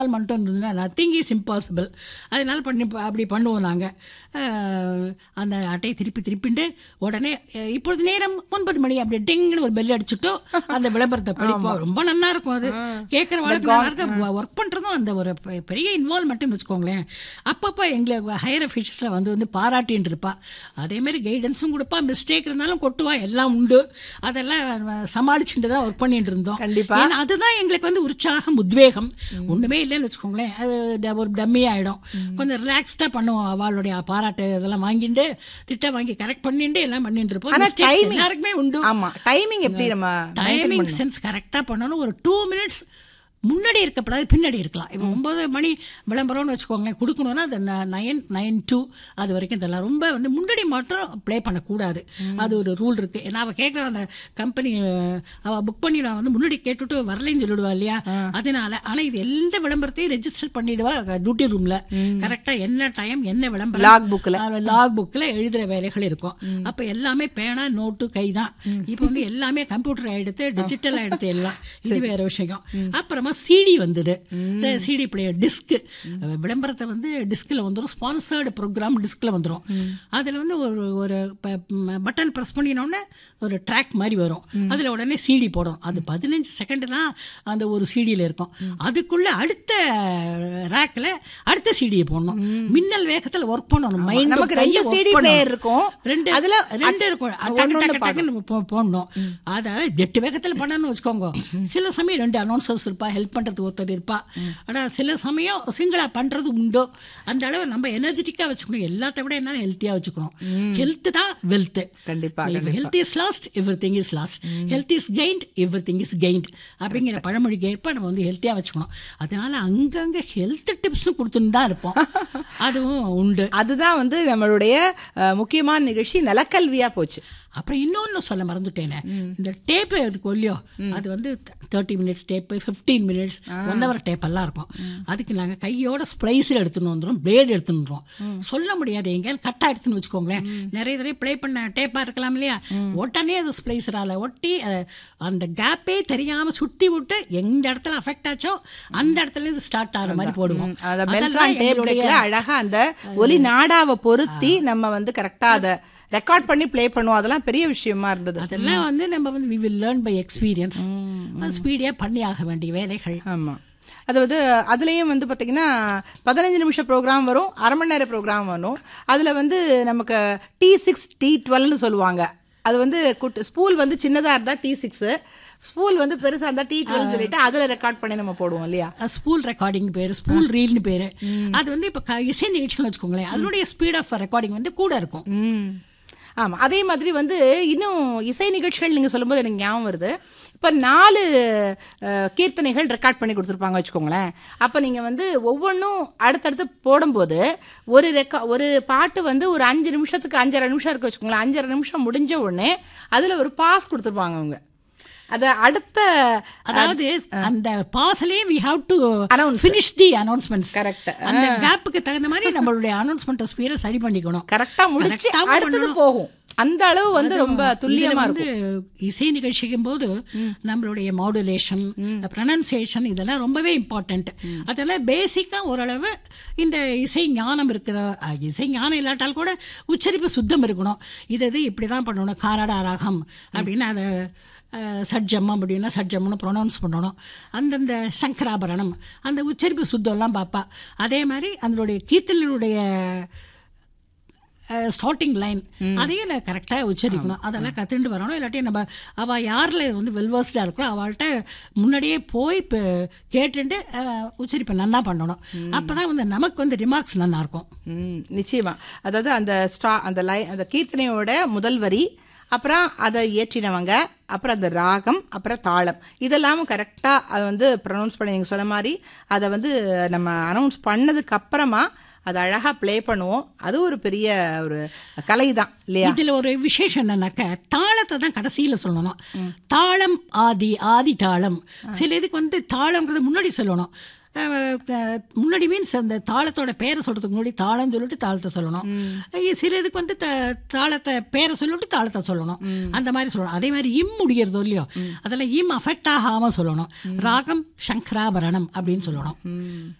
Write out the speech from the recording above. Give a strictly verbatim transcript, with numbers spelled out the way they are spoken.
மட்டும் இருந்ததுன்னா nothing is impossible. அதனால பண்ணி அப்படி பண்ணுவோம் நாங்கள். அந்த அட்டையை திருப்பி திருப்பிட்டு உடனே இப்பொழுது நேரம் ஒன்பது மணி அப்படி டிங்னு ஒரு பெல் அடிச்சுட்டோ அந்த விளம்பரத்தை படிப்போம். ரொம்ப நல்லா இருக்கும். அது கேட்குற வாழ்க்கை ஒர்க் பண்ணுறதும் அந்த ஒரு பெரிய இன்வால்வ்மெண்ட்னு வச்சுக்கோங்களேன். அப்பப்போ எங்களை ஹையர் அஃபீஷியல்ஸில் வந்து வந்து பாராட்டின்னு இருப்பா. அதேமாதிரி கைடன்ஸும் கொடுப்பா. மிஸ்டேக் இருந்தாலும் கொட்டுவா. எல்லாம் உண்டு. அதெல்லாம் சமாளிச்சுட்டு தான் ஒர்க் பண்ணிட்டு இருந்தோம். கண்டிப்பாக அதுதான் எங்களுக்கு வந்து உற்சாகம், உத்வேகம். ஒன்றுமே இல்லைன்னு வச்சுக்கோங்களேன், அது ஒரு டம்மி ஆகிடும். கொஞ்சம் ரிலாக்ஸ்டாக பண்ணுவோம். அவளுடைய பாராட்டு இதெல்லாம் வாங்கிட்டு திட்டம் வாங்கி கரெக்ட் பண்ணிட்டு எல்லாம் பண்ணிட்டு இருப்போம். எல்லாருக்குமே உண்டு. ஆமாம், டைமிங் எப்படி நம்ம டைமிங் சென்ஸ் கரெக்டாக பண்ணணும். ஒரு டூ மினிட்ஸ் முன்னாடி இருக்கப்படாது, பின்னாடி இருக்கலாம். இப்போ ஒம்பது மணி விளம்பரம்னு வச்சுக்கோங்களேன், கொடுக்கணுன்னா அது நயன் நைன் டூ அது வரைக்கும் தரலாம். ரொம்ப வந்து முன்னாடி மட்டும் ப்ளே பண்ணக்கூடாது. அது ஒரு ரூல் இருக்குது. ஏன்னா அவள் கேட்குற அந்த கம்பெனி அவள் புக் பண்ணி நான் வந்து முன்னாடி கேட்டுவிட்டு வரலைன்னு சொல்லிவிடுவா இல்லையா, அதனால. ஆனால் இது எந்த விளம்பரத்தையும் ரெஜிஸ்டர் பண்ணிவிடுவா டியூட்டி ரூமில். கரெக்டாக என்ன டைம் என்ன விளம்பரம் லாக் புக்கில் லாக் புக்கில் எழுதுகிற வேலைகள் இருக்கும். அப்போ எல்லாமே பேனா நோட்டு கை தான். இப்போ வந்து எல்லாமே கம்ப்யூட்டர் ஆகிடுத்து, டிஜிட்டல் ஆகிடுத்து எல்லாம். இது வேறு விஷயம். அப்புறமா சிடி வந்தது. இந்த சிடி பிளேயர் டிஸ்க் விளம்பரத்தை வந்து டிஸ்கில் வந்துடும். ஸ்பான்சர்டு ப்ரோக்ராம் டிஸ்கில் வந்துடும். அதில் வந்து ஒரு ஒரு பட்டன் ப்ரெஸ் பண்ணினோடனே ஒரு ட்ராக் மாதிரி வரும். அதில் உடனே சிடி போடும். அது பதினஞ்சு செகண்டு தான் அந்த ஒரு சிடியில் இருக்கும். அதுக்குள்ளே அடுத்த ரேக்கில் அடுத்த சிடியை போடணும். மின்னல் வேகத்தில் ஒர்க் பண்ணணும். மைண்ட் நமக்கு ரெண்டு சிடி பிளேயர் இருக்கும். ரெண்டு அதில் ரெண்டு இருக்கும். நம்ம போடணும். அதாவது ஜெட்டு வேகத்தில் பண்ணணும்னு வச்சுக்கோங்க. சில சமயம் ரெண்டு அனௌன்சர்ஸ் இருப்பா, ஹெல்ப் பண்ணுறதுக்கு ஒருத்தர் இருப்பா. ஆனால் சில சமயம் சிங்கிளாக பண்ணுறது உண்டோ. அந்த அளவு நம்ம எனர்ஜெட்டிக்காக வச்சுக்கணும். எல்லாத்த விட என்ன ஹெல்த்தியாக வச்சுக்கணும். ஹெல்த் தான் வெல்த். கண்டிப்பாக. Health is last, everything is last. Health is gained, everything is gained அப்படிங்கிற பழமொழிக்கு ஏற்ப நம்ம வந்து ஹெல்த்தியாக வச்சுக்கணும். அதனால அங்கங்கே ஹெல்த் டிப்ஸும் கொடுத்துன்னு தான் இருப்போம். அதுவும் உண்டு. அதுதான் வந்து நம்மளுடைய முக்கியமான நிகழ்ச்சி நலக்கல்வியாக போச்சு. அப்புறம் இன்னொன்று சொல்ல மறந்துட்டேனே, இந்த டேப்பு இருக்கும் இல்லையோ, அது வந்து thirty minutes tape, fifteen minutes, one hour டேப்பெல்லாம் இருக்கும். அதுக்கு நாங்கள் கையோட ஸ்ப்ளைஸில் எடுத்துன்னு வந்துடும், பிளேடு எடுத்துன்னு வந்துடும். சொல்ல முடியாது எங்கேயாவது கட்டாக எடுத்துன்னு வச்சுக்கோங்களேன். நிறைய தடவை ப்ளே பண்ண டேப்பாக இருக்கலாம் இல்லையா, உடனே அது ஸ்ப்ளைஸரால் ஒட்டி அந்த கேப்பே தெரியாமல் சுட்டி விட்டு எந்த இடத்துல அஃபெக்ட் ஆச்சோ அந்த இடத்துல இருந்து ஸ்டார்ட் ஆகிற மாதிரி போடுவோம். அழகாக அந்த ஒலி நாடாவை பொருத்தி நம்ம வந்து கரெக்டாக அதை ரெக்கார்ட் பண்ணி ப்ளே பண்ணுவோம். அதெல்லாம் பெரிய விஷயமா இருந்தது. அதெல்லாம் வந்து நம்ம வந்து we will learn by experience. ஸ்பீடியாக பண்ணி ஆக வேண்டிய வேலைகள். ஆமாம். அதாவது அதுலேயும் வந்து பார்த்திங்கன்னா பதினஞ்சு நிமிஷம் ப்ரோக்ராம் வரும், அரை மணி நேரம் ப்ரோக்ராம் வரும். அதில் வந்து நமக்கு டி சிக்ஸ் டி டுவெல்னு சொல்லுவாங்க. அது வந்து குட் ஸ்பூல் வந்து சின்னதாக இருந்தால் டி சிக்ஸு, ஸ்பூல் வந்து பெருசாக இருந்தால் டி டுவெல் சொல்லிட்டு அதில் ரெக்கார்ட் பண்ணி நம்ம போடுவோம் இல்லையா. ஸ்பூல் ரெக்கார்டிங் பேர், ஸ்பூல் ரீல்னு பேர். அது வந்து இப்போ இசை நிகழ்ச்சிகள் வச்சுக்கோங்களேன், அதனுடைய ஸ்பீட் ஆஃப் ரெக்கார்டிங் வந்து கூட இருக்கும். ஆமாம். அதே மாதிரி வந்து இன்னும் இசை நிகழ்ச்சிகள் நீங்கள் சொல்லும்போது எனக்கு ஞாபகம் வருது. இப்போ நாலு கீர்த்தனைகள் ரெக்கார்ட் பண்ணி கொடுத்துருப்பாங்க வச்சுக்கோங்களேன். அப்போ நீங்கள் வந்து ஒவ்வொன்றும் அடுத்தடுத்து போடும்போது ஒரு ரெக்கா ஒரு பாட்டு வந்து ஒரு அஞ்சு நிமிஷத்துக்கு அஞ்சரை நிமிஷம் இருக்குது வச்சுக்கோங்களேன். அஞ்சரை நிமிஷம் முடிஞ்ச உடனே அதில் ஒரு பாஸ் கொடுத்துருப்பாங்க அவங்க. அது அடுத்த அதாவது அந்த பாஸ்லயே we have to finish the announcements. Correct. அந்த கேப்புக்கு தகுந்த மாதிரி நம்மளுடைய அனௌன்ஸ்மெண்ட் ஸ்பீடை சரி பண்ணிக்கணும். கரெக்டா முடிச்சு அடுத்தது போகும். அந்த அளவு வந்து ரொம்ப துல்லியமா இருக்கும். இசை நிகழ்ச்சிக்கும் போது நம்மளுடைய மாடுலேஷன், ப்ரொனன்சியேஷன் இதெல்லாம் ரொம்பவே இம்பார்ட்டன்ட். அதெல்லாம் பேசிக்கா ஓரளவு இந்த இசை ஞானம் இருக்கிற, இசை ஞானம் இல்லாட்டால் கூட உச்சரிப்பு சுத்தம் இருக்கணும். இது இது இப்படிதான் பண்ணணும். காரடா ராகம் அப்படின்னு அதை சட்ஜம் அப்படின்னா சட்ஜம்னு ப்ரொனவுன்ஸ் பண்ணணும். அந்தந்த சங்கராபரணம் அந்த உச்சரிப்பு சுத்தம்லாம் பார்ப்பா. அதே மாதிரி அதனுடைய கீர்த்தனுடைய ஸ்டார்டிங் லைன் அதையும் கரெக்டாக உச்சரிக்கணும். அதெல்லாம் கற்றுட்டு வரணும். இல்லாட்டி நம்ம அவள் யாரில் வந்து வெல்வர்ஸ்டாக இருக்கோ அவள்கிட்ட முன்னாடியே போய் இப்போ கேட்டுட்டு உச்சரிப்பை நல்லா பண்ணணும். அப்போ தான் வந்து நமக்கு வந்து ரிமார்க்ஸ் நல்லா இருக்கும். நிச்சயமாக. அதாவது அந்த ஸ்டா அந்த லை அந்த கீர்த்தனையோட முதல் வரி, அப்புறம் அதை இயற்றினவங்க, அப்புறம் அந்த ராகம், அப்புறம் தாளம், இதெல்லாமும் கரெக்டாக அதை வந்து ப்ரொனவுன்ஸ் பண்ணி நீங்கள் சொன்ன மாதிரி அதை வந்து நம்ம அனௌன்ஸ் பண்ணதுக்கு அப்புறமா அதை அழகாக ப்ளே பண்ணுவோம். அது ஒரு பெரிய ஒரு கலை தான் இல்லையா. இதில் ஒரு விசேஷம் என்னன்னாக்க தாளத்தை தான் கடைசியில் சொல்லணும். தாளம் ஆதி, ஆதி தாளம். சில இதுக்கு வந்து தாளங்கிறது முன்னாடி சொல்லணும். முன்னாடி மீன்ஸ் அந்த தாளத்தோட பேரை சொல்கிறதுக்கு முன்னாடி தாளம் சொல்லிட்டு தாளத்தை சொல்லணும். சில இதுக்கு வந்து த தாளத்தை பேரை சொல்லிட்டு தாளத்தை சொல்லணும். அந்த மாதிரி சொல்லணும். அதே மாதிரி இம் முடிகிறதோ இல்லையோ அதெல்லாம் இம் அஃபெக்ட் ஆகாமல் சொல்லணும். ராகம் சங்கராபரணம் அப்படின்னு சொல்லணும்.